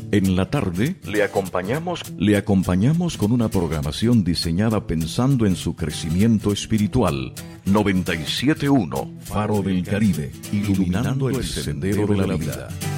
En la tarde, le acompañamos con una programación diseñada pensando en su crecimiento espiritual. 97.1 Faro del Caribe, iluminando el sendero de la vida.